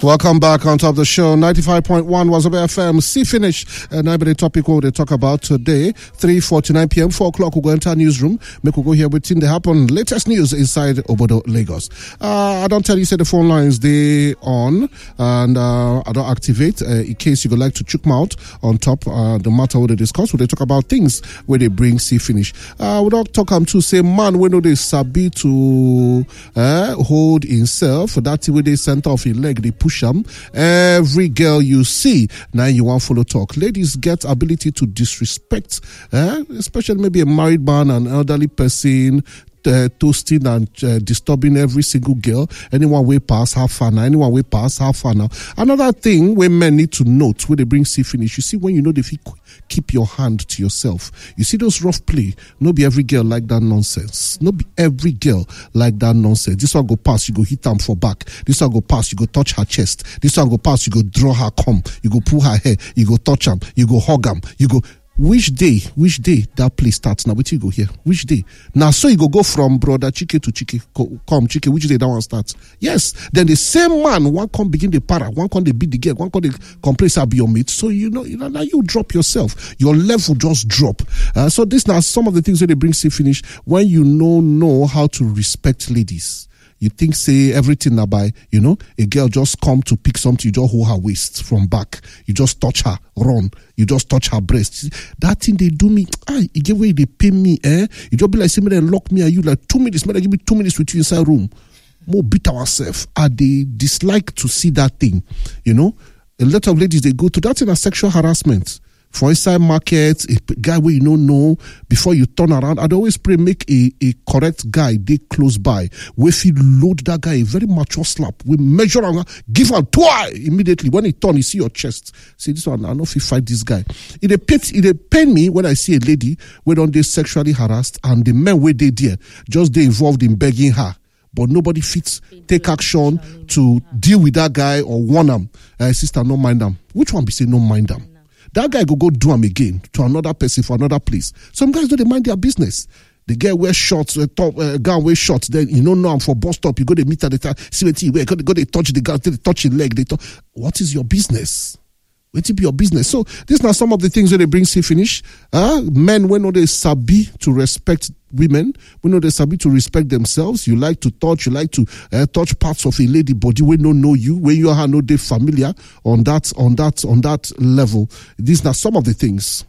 Welcome back on top of the show. 95.1 Wazobia FM. See finish. Now the topic what they talk about today. 3:49 p.m. 4 o'clock. We'll go into our newsroom. Make we go here with the happen. Latest news inside Obodo, Lagos. I don't tell you say the phone lines they on and I don't activate in case you would like to check them out on top the matter what they discuss. Where they talk about things where they bring see finish. We don't talk to say man when they sabi to hold himself. That's where they center of his leg they push them. Every girl you see now you want follow talk. Ladies get ability to disrespect, especially maybe a married man, an elderly person. Toasting and disturbing every single girl. Anyone way past half fun now. Anyone way past half fun now. Another thing where men need to note when they bring see finish. You see when you know if you keep your hand to yourself. You see those rough play. No be every girl like that nonsense. No be every girl like that nonsense. This one go pass, you go hit them for back. This one go pass, you go touch her chest. This one go pass, you go draw her cum. You go pull her hair. You go touch them. You go hug them. You go. Which day that play starts now? Which you go here? Which day? Now, so you go from brother Chike to Chike, come Chike, which day that one starts? Yes. Then the same man, one come begin the para, one come they beat the girl, one come they complain about your mate. So you know, now you drop yourself. Your level just drop. So this now some of the things that they bring see finish when you know how to respect ladies. You think say everything by, a girl just come to pick something, you just hold her waist from back. You just touch her, run. You just touch her breast. That thing they do me, it give way they pay me, You just be like, say, they lock me, you like 2 minutes, give me 2 minutes with you inside room. More beat ourselves. They dislike to see that thing, A lot of ladies, they go to that in a sexual harassment. For inside market, a guy where you don't know, before you turn around, I'd always pray make a correct guy they close by. If you load that guy a very mature slap, we measure and give her twice immediately. When he turn, you see your chest. Say this one, I know if you fight this guy. It pain me when I see a lady where don't they sexually harassed and the men where they there just they involved in begging her. But nobody fits take action to deal with that guy or warn them. Sister, no mind them. Which one be say no mind them? That guy go do him again to another person for another place. Some guys don't mind their business. The girl wear shorts, gown wear shorts. Then you know I'm for bus stop. You go to meet at the time. See what you wear. Go they touch the guy. They touch his leg. What is your business? What be your business? So these are some of the things that they bring see finish. Men when they sabi to respect women, we know they sabi to respect themselves. You like to touch, you like to touch parts of a lady body when don't know you, when you are not familiar on that level. These are some of the things.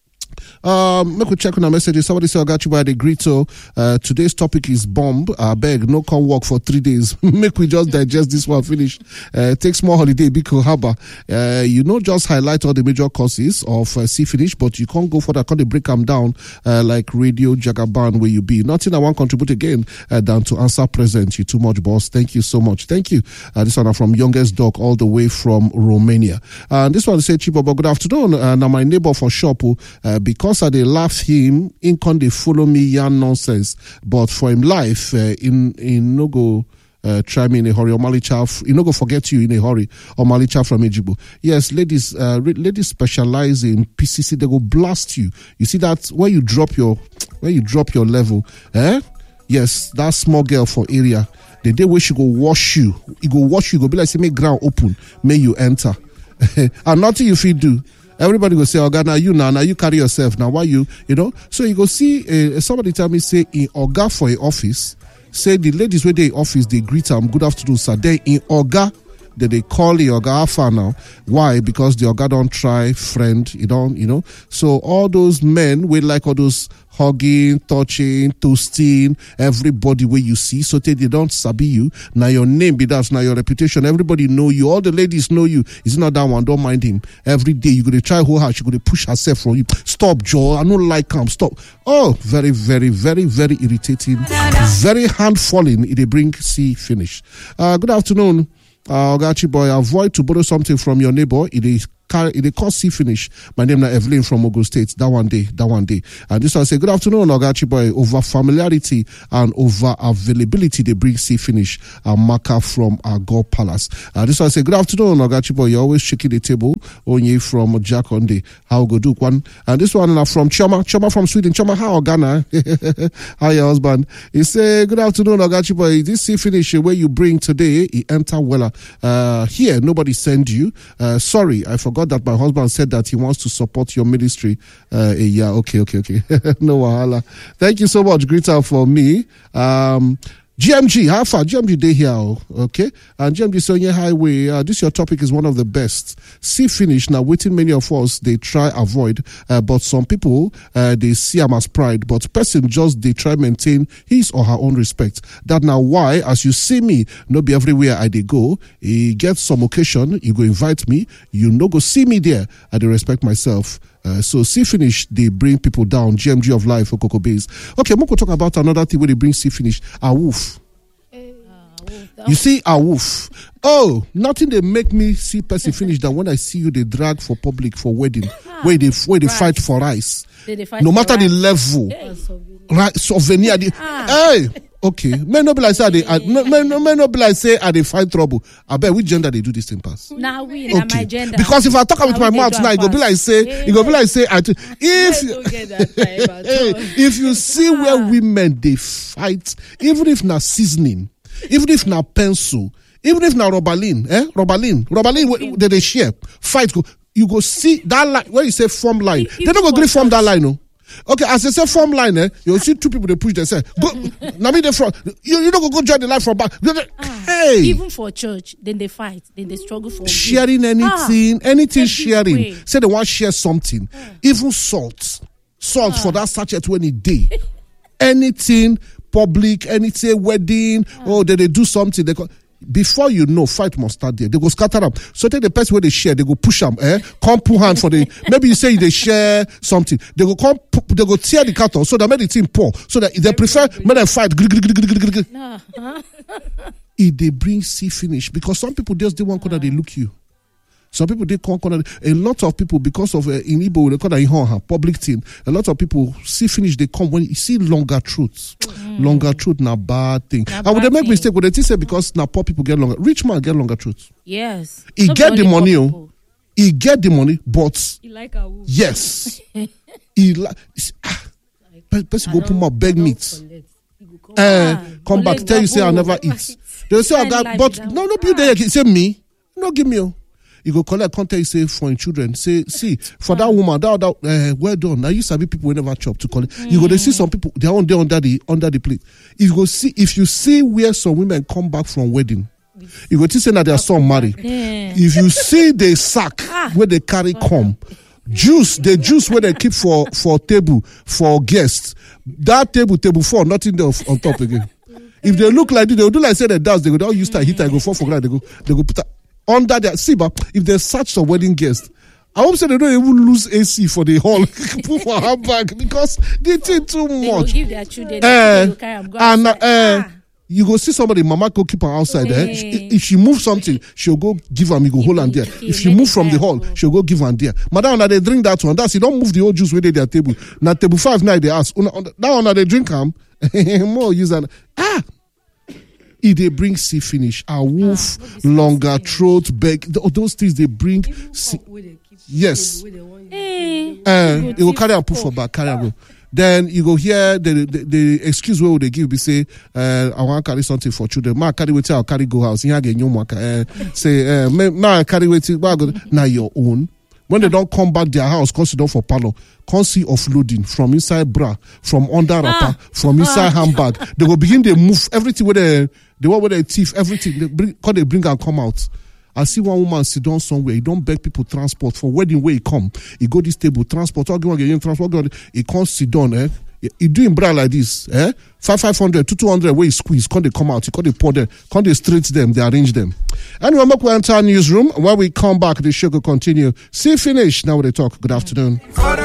Make we check on our messages. Somebody say I got you by the greet. So today's topic is bomb. I beg no come work for 3 days. Make we just digest this one finish. Take small holiday because haba. Just highlight all the major causes of see finish, but you can't go for that. Can't break them down like Radio Jagaban where you be. Nothing I want to contribute again than to answer present. You too much, boss. Thank you so much. Thank you. This one from Youngest Dog all the way from Romania. This one say Chibobo, good afternoon. Now my neighbor for shop because I they laugh him, in can they follow me yarn nonsense. But for him life, in no go try me in a hurry. Or Malicha, no go forget you in a hurry. Or Malicha from Ejibo. Yes, ladies specialize in PCC. They go blast you. You see that when you drop your level, Yes, that small girl for area. The day where she go wash you, go be like say make ground open, may you enter, and nothing you feel do. Everybody go say, Oga, now you carry yourself. Now, why you So you go see, somebody tell me, say, in Oga for a office, say the ladies where they office, they greet them, good afternoon, sir. Then in Oga, they call the Oga Alpha now. Why? Because the Oga don't try friend, So all those men will like all those hugging, touching, toasting, everybody where you see, so they don't sabi you. Now your name be that, now your reputation, everybody know you, all the ladies know you. It's not that one, don't mind him. Every day you go to try hold her, she go to push herself from you. Stop, Joe, I don't like him, stop. Oh, very, very, very, very irritating, very hand falling, it bring see finish. Good afternoon. Ogachi boy, avoid to borrow something from your neighbor. It is they call see finish. My name is Evelyn from Ogun State. That one day. And this one say, good afternoon, Ogachi boy. Over familiarity and over availability, they bring see finish. Maka from Agor Palace. This one say, good afternoon, Ogachi boy. You're always shaking the table. Onye from Jack Onde. How go do one? And this one from Choma from Sweden. Choma, how Ghana? How your husband? He say, good afternoon, Ogachi boy. This see finish where you bring today, he enter well. Here, nobody send you. Sorry, I forgot that my husband said that he wants to support your ministry. Yeah, okay. No wahala. Thank you so much. Greeter for me. GMG, how far? GMG day here, okay? And GMG Sonia Highway, this your topic is one of the best. See finish, now waiting many of us, they try avoid, but some people, they see them as pride, but person just, they try maintain his or her own respect. That now why, as you see me, no be everywhere I they go, he get some occasion, you go invite me, you no go see me there, I they respect myself. So see finish, they bring people down. GMG of life for Cocoa Base. Okay, I'm going to talk about another thing where they bring see finish. A wolf. You see a wolf. Oh, nothing they make me see person finish than when I see you they drag for public for wedding, where they fight for rice. No matter the level, right? Souvenir. Hey. Okay, may not be like say they find trouble. I bet which gender they do this thing pass. Now we okay. My gender. Because if I talk with my mouth now, it go be like say if you see where women they fight, even if not seasoning, even if not pencil, even if not Robalin, they share fight. You go see that line where you say form line. They don't go agree form that line, no. Okay, as they say form line, you see two people they push. They say, "Go, now me the front. You don't go join the line from back." Hey, even for church, then they fight, then they struggle for sharing anything sharing. Way. Say they want to share something, even salt for that sachet when it day. Anything public, anything wedding, they do something. Before you know, fight must start there. They go scatter them. So take the person where they share, they go push them, come pull hand for the, maybe you say they share something. They go tear the cattle so that make the team pour. So that they prefer, make them fight. If they bring see finish, because some people just they want corner, they look you. Some people they can't corner. A lot of people, because of in Igbo, they call that public thing. A lot of people see finish, they come when you see longer truths. Longer truth na bad thing. And when they make mistake, when they say because now poor people get longer, rich man get longer truth. Yes. He get the money, he get the money, but he like a wolf. Yes. He like person go put more beg meat. Come back, tell you say I never eat. They say but no be there. Say me, no give me. You go collect content, you say for your children. Say, see, for that woman, that well done. Now you sabi people will never chop to call it. You go to see some people, they're on there under the plate. If you see where some women come back from wedding, you go to say that their son married. If you see the sack where they carry come, the juice where they keep for table, for guests, that table 4, nothing there on top again. If they look like this, they will do like say they dance, they go down, use that heater, go fall for ground, they go put that. Under their but if there's such a wedding guest, I hope say they don't even lose AC for the hall put for her back because they take too much. They will give their children you go see somebody, mama go keep her outside. If she move something, she'll go give her, you go hold her there. If she move from the hall, she'll go give her there. Madam, now they drink that one. That's it. Don't move the old juice where they their table. Now table 5 now they ask. Now on they drink them. More use that. If they bring see finish, a wolf, longer throat, beg, those things they bring. Yes. It will carry and put for back, carry and go. Then you go here, the excuse where they give, be say, I want to carry something for children. Ma carry with I'll carry go house. Say, ma carry with now your own. When they don't come back their house, consider for parlor, see offloading from inside bra, from under wrapper, from inside handbag. They will begin to move everything where they want with their teeth, everything. They bring and come out. I see one woman sit down somewhere. He don't beg people transport for wedding where he come. He go this table transport. He can't sit down. He doing bra like this. 500 to 200 where he squeeze. Can't they come out? He can't they pour them? Can't they straight them? They arrange them. Anyway, we enter newsroom. When we come back, the show will continue. See finish. Now they talk. Good afternoon.